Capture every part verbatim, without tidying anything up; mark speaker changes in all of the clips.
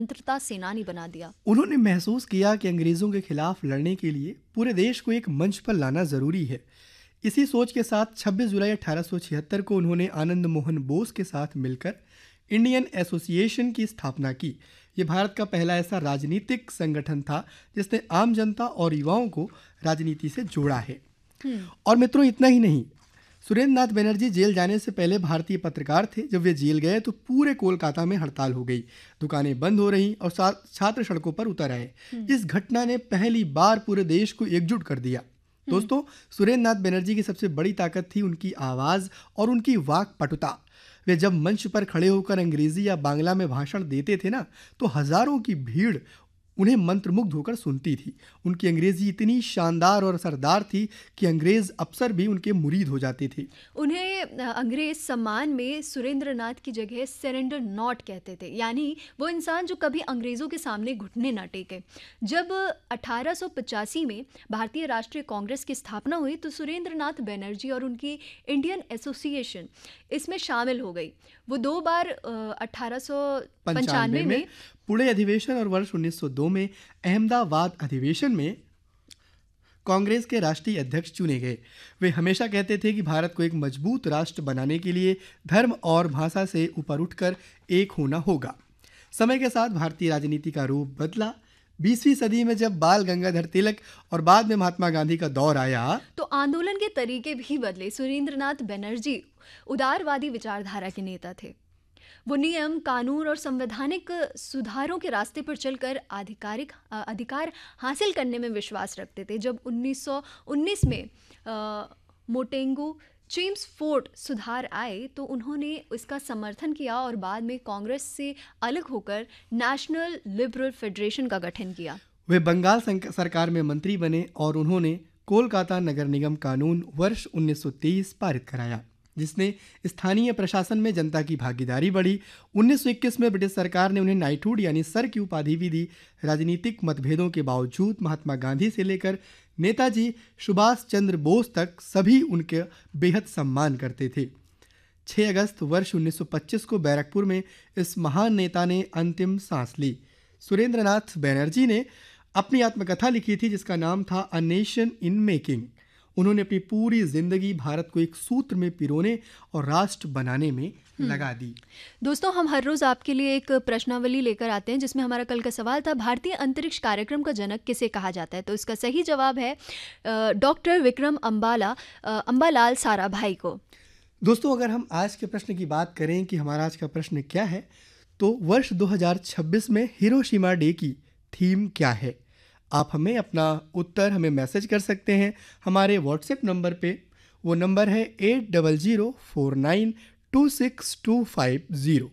Speaker 1: स्वतंत्रता सेनानी बना दिया।
Speaker 2: उन्होंने महसूस किया कि अंग्रेज़ों के खिलाफ लड़ने के लिए पूरे देश को एक मंच पर लाना ज़रूरी है। इसी सोच के साथ छब्बीस जुलाई अठारह सौ छिहत्तर को उन्होंने आनंद मोहन बोस के साथ मिलकर इंडियन एसोसिएशन की स्थापना की। ये भारत का पहला ऐसा राजनीतिक संगठन था जिसने आम जनता और युवाओं को राजनीति से जोड़ा है। और मित्रों, इतना ही नहीं, सुरेंद्र नाथ बनर्जी जेल जाने से पहले भारतीय पत्रकार थे। जब वे जेल गए तो पूरे कोलकाता में हड़ताल हो गई, दुकानें बंद हो रहीं और छात्र सड़कों पर उतर आए। इस घटना ने पहली बार पूरे देश को एकजुट कर दिया। दोस्तों, सुरेंद्र नाथ बनर्जी की सबसे बड़ी ताकत थी उनकी आवाज़ और उनकी वाक पटुता। वे जब मंच पर खड़े होकर अंग्रेजी या बांग्ला में भाषण देते थे ना, तो हजारों की भीड़ उन्हें मंत्रमुग्ध होकर सुनती थी। उनकी अंग्रेजी इतनी शानदार और असरदार थी कि अंग्रेज अफसर भी उनके मुरीद हो जाते थे।
Speaker 1: उन्हें अंग्रेज सम्मान में सुरेंद्र नाथ की जगह सरेंडर नॉट कहते थे, यानी वो इंसान जो कभी अंग्रेज़ों के सामने घुटने ना टेके। जब अठारह सौ पचासी में भारतीय राष्ट्रीय कांग्रेस की स्थापना हुई तो सुरेंद्र नाथ बनर्जी और उनकी इंडियन एसोसिएशन इसमें शामिल हो गई। वो दो बार अठारह सौ पंचानवे में
Speaker 2: पुणे अधिवेशन और वर्ष उन्नीस सौ दो में अहमदाबाद अधिवेशन में कांग्रेस के राष्ट्रीय अध्यक्ष चुने गए। वे हमेशा कहते थे कि भारत को एक मजबूत राष्ट्र बनाने के लिए धर्म और भाषा से ऊपर उठकर एक होना होगा। समय के साथ भारतीय राजनीति का रूप बदला। बीसवीं सदी में जब बाल गंगाधर तिलक और बाद में महात्मा गांधी का दौर आया
Speaker 1: तो आंदोलन के तरीके भी बदले। सुरेंद्र नाथ बनर्जी उदारवादी विचारधारा के नेता थे। वो नियम, कानून और संवैधानिक सुधारों के रास्ते पर चलकर आधिकारिक अधिकार हासिल करने में विश्वास रखते थे। जब उन्नीस सौ उन्नीस में आ, मोटेंगू चेम्सफोर्ड सुधार आए तो उन्होंने इसका समर्थन किया और बाद में कांग्रेस से अलग होकर नेशनल लिबरल फेडरेशन का गठन किया।
Speaker 2: वे बंगाल सरकार में मंत्री बने और उन्होंने कोलकाता नगर निगम कानून वर्ष उन्नीस सौ तेईस पारित कराया, जिसने स्थानीय प्रशासन में जनता की भागीदारी बढ़ी। उन्नीस सौ इक्कीस में ब्रिटिश सरकार ने उन्हें नाइटहुड यानी सर की उपाधि भी दी। राजनीतिक मतभेदों के बावजूद महात्मा गांधी से लेकर नेताजी सुभाष चंद्र बोस तक सभी उनके बेहद सम्मान करते थे। छह अगस्त वर्ष उन्नीस सौ पच्चीस को बैरकपुर में इस महान नेता ने अंतिम सांस ली। सुरेंद्र नाथ बनर्जी ने अपनी आत्मकथा लिखी थी जिसका नाम था अ नेशन इन मेकिंग। उन्होंने अपनी पूरी जिंदगी भारत को एक सूत्र में पिरोने और राष्ट्र बनाने में लगा दी।
Speaker 1: दोस्तों, हम हर रोज आपके लिए एक प्रश्नावली लेकर आते हैं जिसमें हमारा कल का सवाल था, भारतीय अंतरिक्ष कार्यक्रम का जनक किसे कहा जाता है? तो इसका सही जवाब है डॉक्टर विक्रम अम्बाला अम्बालाल साराभाई को।
Speaker 2: दोस्तों, अगर हम आज के प्रश्न की बात करें कि हमारा आज का प्रश्न क्या है, तो वर्ष दो हज़ार छब्बीस में हिरोशिमा डे की थीम क्या है? आप हमें अपना उत्तर हमें मैसेज कर सकते हैं हमारे व्हाट्सएप नंबर पे। वो नंबर है eight double zero four nine to six to five zero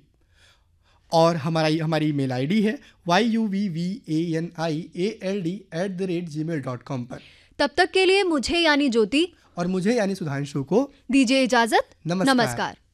Speaker 2: और हमारा हमारी ईमेल आईडी है why you we V A N I A L D at the rate ji mail dot com पर।
Speaker 1: तब तक के लिए मुझे यानी ज्योति
Speaker 2: और मुझे यानी सुधांशु को
Speaker 1: दीजिए इजाजत।
Speaker 2: नमस्कार,
Speaker 1: नमस्कार।